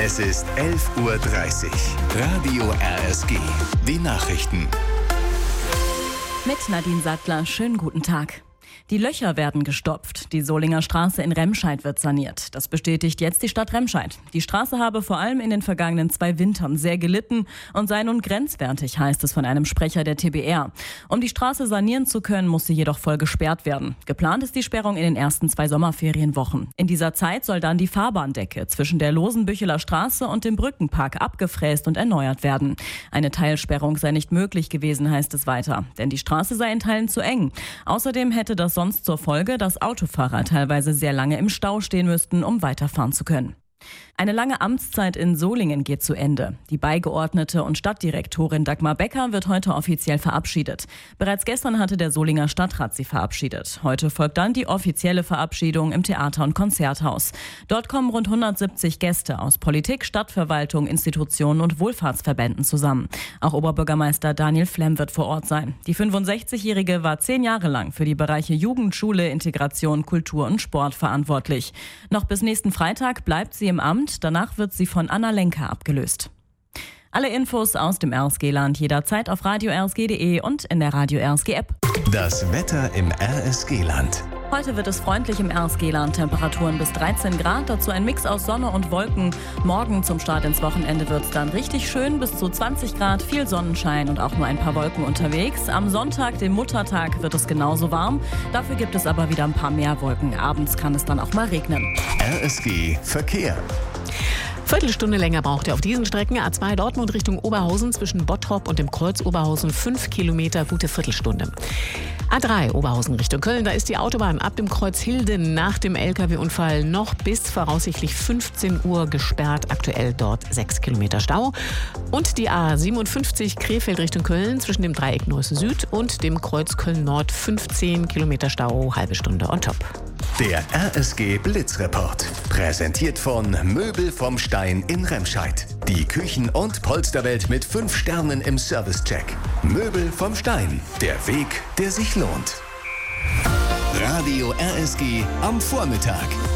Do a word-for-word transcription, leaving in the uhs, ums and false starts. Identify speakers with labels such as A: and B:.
A: Es ist elf Uhr dreißig. Radio R S G. Die Nachrichten.
B: Mit Nadine Sattler. Schönen guten Tag. Die Löcher werden gestopft. Die Solinger Straße in Remscheid wird saniert. Das bestätigt jetzt die Stadt Remscheid. Die Straße habe vor allem in den vergangenen zwei Wintern sehr gelitten und sei nun grenzwertig, heißt es von einem Sprecher der T B R. Um die Straße sanieren zu können, muss sie jedoch voll gesperrt werden. Geplant ist die Sperrung in den ersten zwei Sommerferienwochen. In dieser Zeit soll dann die Fahrbahndecke zwischen der Losenbücheler Straße und dem Brückenpark abgefräst und erneuert werden. Eine Teilsperrung sei nicht möglich gewesen, heißt es weiter, denn die Straße sei in Teilen zu eng. Außerdem hätte das sonst zur Folge, dass Autofahrer teilweise sehr lange im Stau stehen müssten, um weiterfahren zu können. Eine lange Amtszeit in Solingen geht zu Ende. Die Beigeordnete und Stadtdirektorin Dagmar Becker wird heute offiziell verabschiedet. Bereits gestern hatte der Solinger Stadtrat sie verabschiedet. Heute folgt dann die offizielle Verabschiedung im Theater- und Konzerthaus. Dort kommen rund hundertsiebzig Gäste aus Politik, Stadtverwaltung, Institutionen und Wohlfahrtsverbänden zusammen. Auch Oberbürgermeister Daniel Flemm wird vor Ort sein. Die fünfundsechzigjährige war zehn Jahre lang für die Bereiche Jugend, Schule, Integration, Kultur und Sport verantwortlich. Noch bis nächsten Freitag bleibt sie im Amt. Danach wird sie von Anna Lenker abgelöst. Alle Infos aus dem R S G-Land jederzeit auf radio r s g punkt d e und in der Radio R S G-App.
A: Das Wetter im R S G-Land.
B: Heute wird es freundlich im R S G-Land. Temperaturen bis dreizehn Grad, dazu ein Mix aus Sonne und Wolken. Morgen zum Start ins Wochenende wird es dann richtig schön, bis zu zwanzig Grad, viel Sonnenschein und auch nur ein paar Wolken unterwegs. Am Sonntag, dem Muttertag, wird es genauso warm. Dafür gibt es aber wieder ein paar mehr Wolken. Abends kann es dann auch mal regnen.
A: R S G Verkehr.
C: Viertelstunde länger braucht er auf diesen Strecken. A zwei Dortmund Richtung Oberhausen zwischen Bottrop und dem Kreuz Oberhausen fünf Kilometer, gute Viertelstunde. A drei Oberhausen Richtung Köln, da ist die Autobahn ab dem Kreuz Hilden nach dem L K W-Unfall noch bis voraussichtlich fünfzehn Uhr gesperrt. Aktuell dort sechs Kilometer Stau. Und die A siebenundfünfzig Krefeld Richtung Köln zwischen dem Dreieck Neuss Süd und dem Kreuz Köln Nord fünfzehn Kilometer Stau, halbe Stunde on top.
A: Der R S G Blitzreport. Präsentiert von Möbel vom Stein in Remscheid. Die Küchen- und Polsterwelt mit fünf Sternen im Servicecheck. Möbel vom Stein. Der Weg, der sich lohnt. Radio R S G am Vormittag.